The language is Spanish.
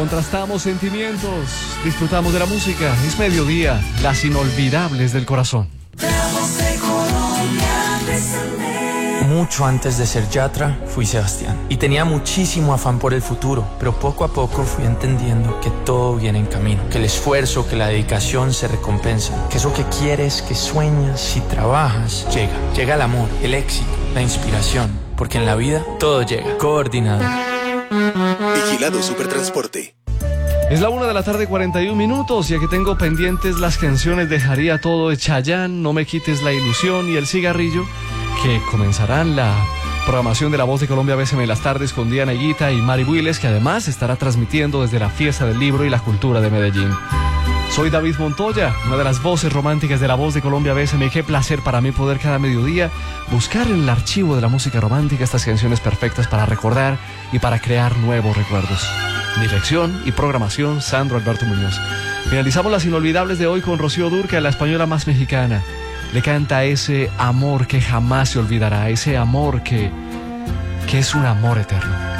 Contrastamos sentimientos, disfrutamos de la música. Es mediodía, las inolvidables del corazón. Mucho antes de ser Yatra, fui Sebastián. Y tenía muchísimo afán por el futuro, pero poco a poco fui entendiendo que todo viene en camino. Que el esfuerzo, que la dedicación se recompensan. Que eso que quieres, que sueñas, si trabajas, llega. Llega el amor, el éxito, la inspiración. Porque en la vida todo llega. Coordinado. Vigilado Supertransporte. Es la 1:41 y aquí tengo pendientes las canciones de Dejaría Todo de Chayanne, No me quites la ilusión y El cigarrillo, que comenzarán la programación de La Voz de Colombia BSM en las tardes con Diana Higuita y Mari Builes, que además estará transmitiendo desde la Fiesta del Libro y la Cultura de Medellín. Soy David Montoya, una de las voces románticas de La Voz de Colombia BSM. Qué placer para mí poder cada mediodía buscar en el archivo de la música romántica estas canciones perfectas para recordar y para crear nuevos recuerdos. Dirección y programación, Sandro Alberto Muñoz. Finalizamos las inolvidables de hoy con Rocío Dúrcal, la española más mexicana. Le canta ese amor que jamás se olvidará, ese amor que es un amor eterno.